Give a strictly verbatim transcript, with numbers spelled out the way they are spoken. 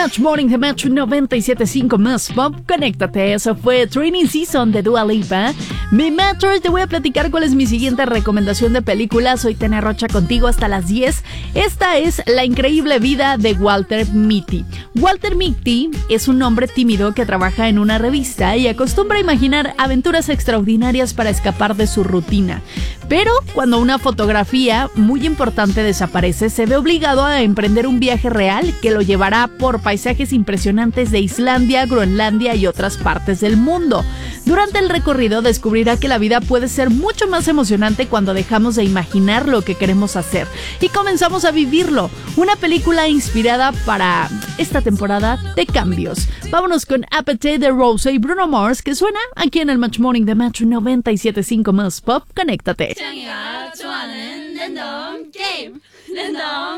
Match Morning de Match noventa y siete punto cinco más Pop. Conéctate, eso fue Training Season de Dua Lipa. Mi Matcher, te voy a platicar cuál es mi siguiente recomendación de película. Soy Tania Rocha contigo hasta las diez. Esta es La increíble vida de Walter Mitty. Walter Mitty es un hombre tímido que trabaja en una revista y acostumbra a imaginar aventuras extraordinarias para escapar de su rutina. Pero cuando una fotografía muy importante desaparece, se ve obligado a emprender un viaje real que lo llevará por paisajes impresionantes de Islandia, Groenlandia y otras partes del mundo. Durante el recorrido descubrirá que la vida puede ser mucho más emocionante cuando dejamos de imaginar lo que queremos hacer y comenzamos a vivirlo. Una película inspirada para esta temporada de cambios. Vámonos con Appetite de Rose y Bruno Mars, que suena aquí en el Match Morning de Match noventa y siete punto cinco más Pop. Conéctate.